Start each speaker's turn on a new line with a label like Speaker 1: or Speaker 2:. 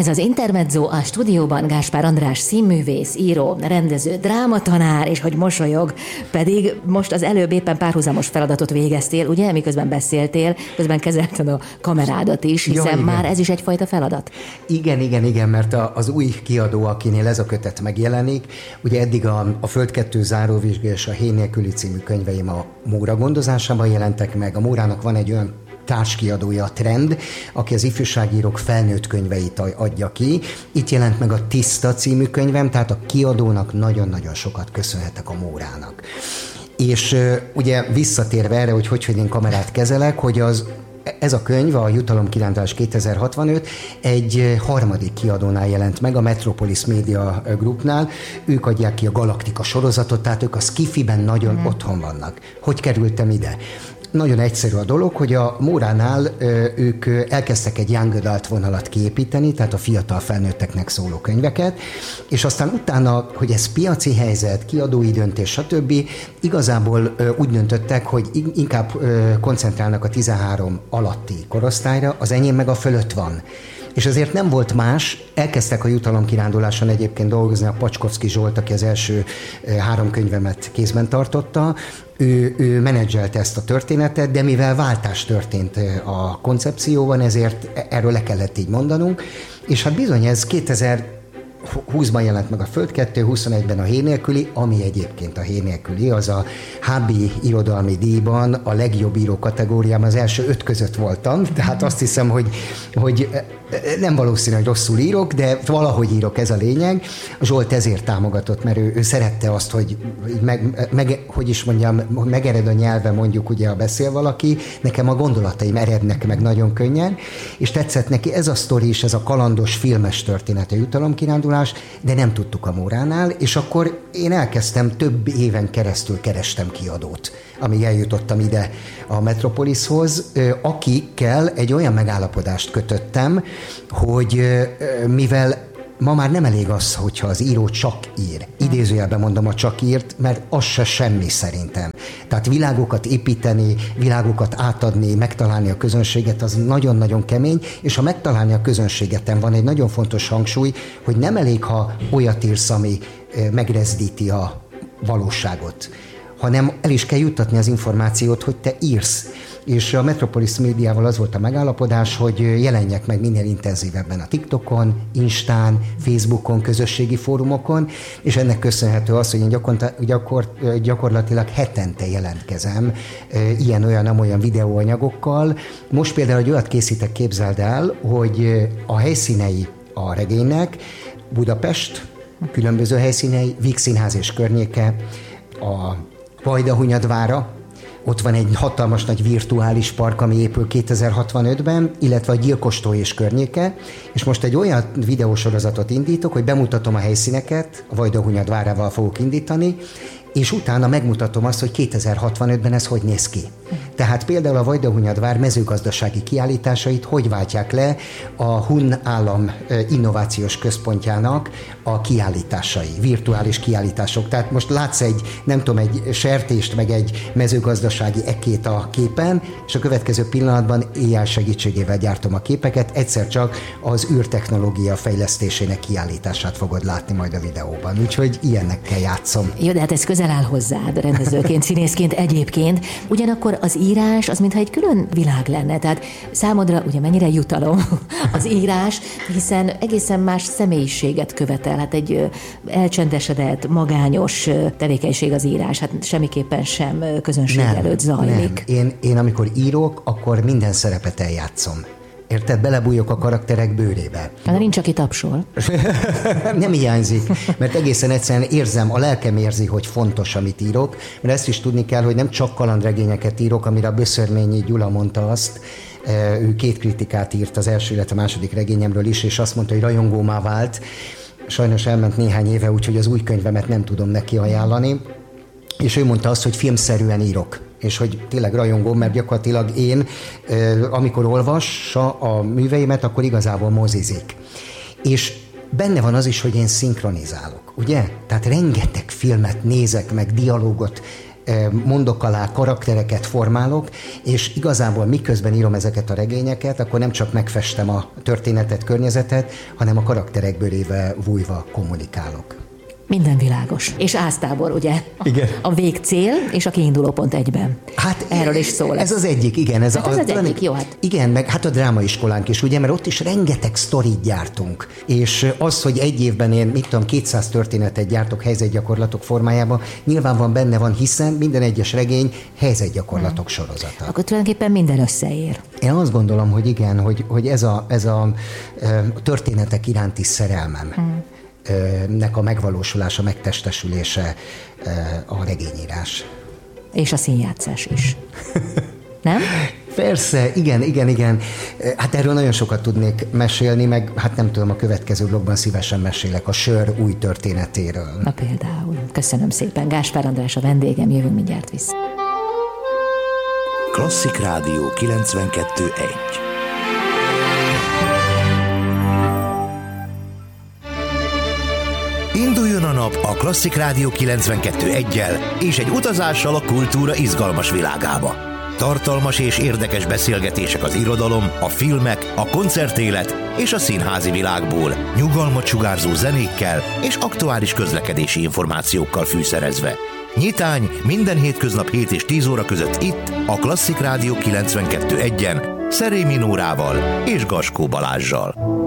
Speaker 1: Ez az Intermezzo, a stúdióban Gáspár András színművész, író, rendező, drámatanár, és hogy mosolyog, pedig most az előbb éppen párhuzamos feladatot végeztél, ugye, miközben beszéltél, közben kezelted a kamerádat is, hiszen már ez is egyfajta feladat.
Speaker 2: Igen, mert az új kiadó, akinél ez a kötet megjelenik, ugye eddig a Föld 2 záróvizsga és a Héj nélküli című könyveim a Móra gondozásában jelentek meg. A Mórának van egy olyan társkiadója, a Trend, aki az ifjúságírók felnőtt könyveit adja ki. Itt jelent meg a Tiszta című könyvem, tehát a kiadónak nagyon-nagyon sokat köszönhetek, a Mórának. És ugye visszatérve erre, hogy én kamerát kezelek, hogy ez a könyv, a Jutalomkirándulás 2065 egy harmadik kiadónál jelent meg, a Metropolis Media Groupnál. Ők adják ki a Galaktika sorozatot, tehát ők a Skifiben nagyon otthon vannak. Hogy kerültem ide? Nagyon egyszerű a dolog, hogy a Móránál ők elkezdtek egy young adult vonalat kiépíteni, tehát a fiatal felnőtteknek szóló könyveket, és aztán utána, hogy ez piaci helyzet, kiadói döntés, stb. Igazából úgy döntöttek, hogy inkább koncentrálnak a 13 alatti korosztályra, az enyém meg a fölött van. És ezért nem volt más, elkezdtek a Jutalomkiránduláson egyébként dolgozni a Pacskovszki Zsolt, aki az első 3 könyvemet kézben tartotta. Ő menedzselte ezt a történetet, de mivel váltás történt a koncepcióban, ezért erről le kellett így mondanunk. És hát bizony ez 2020-ban jelent meg a Föld 2, 21-ben a Héj nélküli, ami egyébként a Héj nélküli, az a HB irodalmi díjban a legjobb író kategóriában az első 5 között voltam, tehát azt hiszem, hogy nem valószínű, hogy rosszul írok, de valahogy írok, ez a lényeg. A Zsolt ezért támogatott, mert ő szerette azt, hogy hogy is mondjam, megered a nyelve, mondjuk ugye, a beszél valaki, nekem a gondolataim erednek meg nagyon könnyen, és tetszett neki ez a sztori is, ez a kalandos filmes történet, a Jutalomkirándulás, de nem tudtuk a Móránál, és akkor én elkezdtem, több éven keresztül kerestem kiadót, amíg eljutottam ide a Metropolishoz, akikkel egy olyan megállapodást kötöttem, hogy mivel ma már nem elég az, hogyha az író csak ír. Idézőjelben mondom a csak írt, mert az se semmi szerintem. Tehát világokat építeni, világokat átadni, megtalálni a közönséget, az nagyon-nagyon kemény, és ha megtalálni a közönségeten van egy nagyon fontos hangsúly, hogy nem elég, ha olyat írsz, ami megrezdíti a valóságot, hanem el is kell juttatni az információt, hogy te írsz. És a Metropolis Médiával az volt a megállapodás, hogy jelenjek meg minél intenzívebben a TikTokon, Instán, Facebookon, közösségi fórumokon, és ennek köszönhető az, hogy én gyakorlatilag hetente jelentkezem ilyen-olyan videóanyagokkal. Most például egy olyat készítek, képzeld el, hogy a helyszínei a regénynek Budapest, különböző helyszínei, Víg Színház és környéke, a Vajdahunyadvára, ott van egy hatalmas nagy virtuális park, ami épül 2065-ben, illetve a Gyilkostó és környéke, és most egy olyan videósorozatot indítok, hogy bemutatom a helyszíneket, a Vajdahunyadvárával fogok indítani, és utána megmutatom azt, hogy 2065-ben ez hogy néz ki. Tehát például a Vajdahunyadvár mezőgazdasági kiállításait hogy váltják le a Hun Állam Innovációs Központjának a kiállításai, virtuális kiállítások. Tehát most látsz egy sertést, meg egy mezőgazdasági ekét a képen, és a következő pillanatban AI segítségével gyártom a képeket, egyszer csak az űrtechnológia fejlesztésének kiállítását fogod látni majd a videóban. Úgyhogy ilyenekkel játszom.
Speaker 1: Jó, de hát ez közel áll hozzád, rendezőként, színészként egyébként. Ugyanakkor az írás, az mintha egy külön világ lenne. Tehát számodra ugye mennyire jutalom az írás, hiszen egészen más személyiséget követel. Hát egy elcsendesedett, magányos tevékenység az írás. Hát semmiképpen sem közönség előtt zajlik.
Speaker 2: Nem. Én amikor írok, akkor minden szerepet eljátszom. Érted? Belebújok a karakterek bőrébe.
Speaker 1: De nincs, aki tapsol.
Speaker 2: Nem hiányzik, mert egészen egyszerűen érzem, a lelkem érzi, hogy fontos, amit írok, mert ezt is tudni kell, hogy nem csak kalandregényeket írok, amire a Böszörményi Gyula mondta azt, ő 2 kritikát írt az első, illetve a második regényemről is, és azt mondta, hogy rajongómá vált. Sajnos elment néhány éve, úgyhogy az új könyvemet nem tudom neki ajánlani. És ő mondta azt, hogy filmszerűen írok, és hogy tényleg rajongom, mert gyakorlatilag én, amikor olvassa a műveimet, akkor igazából mozizik. És benne van az is, hogy én szinkronizálok, ugye? Tehát rengeteg filmet nézek meg, dialógot mondok alá, karaktereket formálok, és igazából miközben írom ezeket a regényeket, akkor nem csak megfestem a történetet, környezetet, hanem a karakterekből éve vújva kommunikálok.
Speaker 1: Minden világos. És áztábor, ugye?
Speaker 2: Igen.
Speaker 1: A végcél és a kiinduló pont egyben.
Speaker 2: Hát
Speaker 1: erről is szól.
Speaker 2: Ez az egyik, igen. Ez
Speaker 1: az egyik, jó hát.
Speaker 2: Igen, meg hát a drámaiskolánk is, ugye, mert ott is rengeteg sztorit gyártunk. És az, hogy egy évben én, 200 történetet gyártok helyzetgyakorlatok formájában, nyilván benne van, hiszen minden egyes regény helyzetgyakorlatok sorozata.
Speaker 1: Akkor tulajdonképpen minden összeér.
Speaker 2: Én azt gondolom, hogy igen, hogy ez a történetek iránti szerelmem. Nek a megvalósulása, megtestesülése a regényírás.
Speaker 1: És a színjátszás is. Nem?
Speaker 2: Persze, igen. Hát erről nagyon sokat tudnék mesélni, meg hát nem tudom, a következő blogban szívesen mesélek a Sör új történetéről.
Speaker 1: Na például. Köszönöm szépen. Gáspár András a vendégem, jövünk mindjárt vissza.
Speaker 3: Klasszik Rádió 92.1. Induljon a nap a Klasszik Rádió 92.1-jel és egy utazással a kultúra izgalmas világába. Tartalmas és érdekes beszélgetések az irodalom, a filmek, a koncertélet és a színházi világból, nyugalmat sugárzó zenékkel és aktuális közlekedési információkkal fűszerezve. Nyitány minden hétköznap 7 és 10 óra között itt, a Klasszik Rádió 92.1-en, Szerémi Nórával és Gaskó Balázssal.